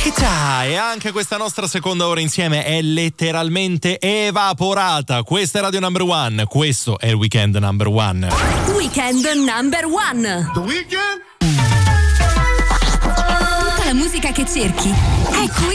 E anche questa nostra seconda ora insieme è letteralmente evaporata. Questa è Radio Number One, questo è il Weekend Number One. Weekend Number One. The Weekend? Tutta la musica che cerchi è qui.